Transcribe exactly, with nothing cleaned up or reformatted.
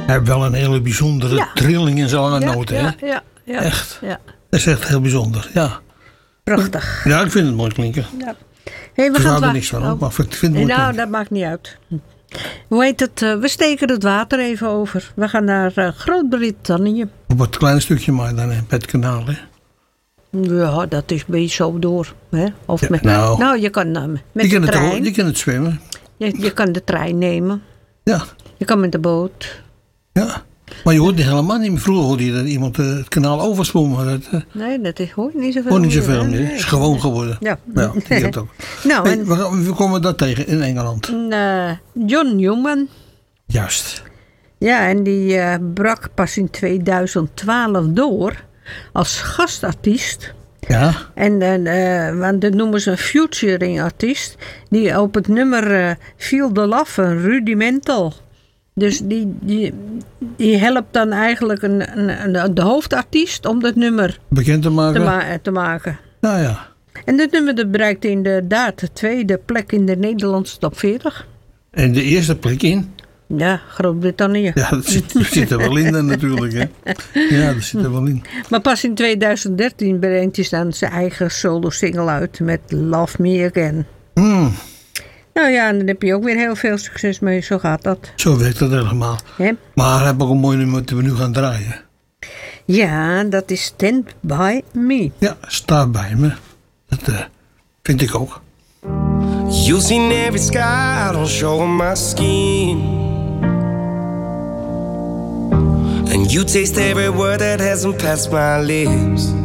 Hij heeft wel een hele bijzondere Ja. trilling in zijn lange Ja, noten. ja, Hè? ja, ja. Echt. Ja. Dat is echt heel bijzonder. Ja. Prachtig. Ja, ik vind het mooi klinken. Ja. Hey, we Ik gaan hou er wa- niks van, oh. hoor, maar ik vind het mooi Nou, klinken. dat maakt niet uit. Hoe heet het? uh, we steken het water even over. We gaan naar uh, Groot-Brittannië. Op het kleine stukje maar dan, hè, bij het kanaal. Hè. Ja, dat is een beetje zo door. Hè? Of Ja, met, nou. nou, je kan uh, met Je de kan, het, trein. wel- je kan het zwemmen. Je, je kan de trein nemen. Ja. Je kan met de boot. Ja. Maar je hoort niet helemaal niet meer. Vroeger hoorde je dat iemand uh, het kanaal overspoelde. Maar dat uh, Nee, dat is hoor niet zoveel. hoort niet meer, zoveel hè? meer. Het is gewoon geworden. Ja. Ja, ik heb het ook. Nou, Hey, en, we, gaan- we komen dat tegen in Engeland. en, uh, John Newman. Juist. Ja, en die uh, brak pas in tweeduizend twaalf door als gastartiest. Ja. En uh, want dat noemen ze een featuring artiest. Die op het nummer uh, Feel the Love, een rudimental. Dus die, die, die helpt dan eigenlijk een, een, een, de hoofdartiest om dat nummer Bekend te maken. te, ma- te maken. Nou ja. En dat nummer dat bereikte inderdaad de tweede plek in de Nederlandse top veertig. En de eerste plek in. Ja, Groot-Brittannië. Ja, dat zit, dat zit er wel in dan natuurlijk. Hè. Ja, dat zit er wel in. Maar pas in tweeduizend dertien brengt hij dan zijn eigen solo-single uit met Love Me Again. Mm, Nou ja, en dan heb je ook weer heel veel succes mee. Zo gaat dat. zo werkt dat helemaal. Hè? Maar hij heeft ook een mooi nummer dat we nu gaan draaien. Ja, dat is Stand By Me. Ja, sta bij me. Dat uh, vind ik ook. You've seen every scar on show on my skin, and you taste every word that hasn't passed my lips.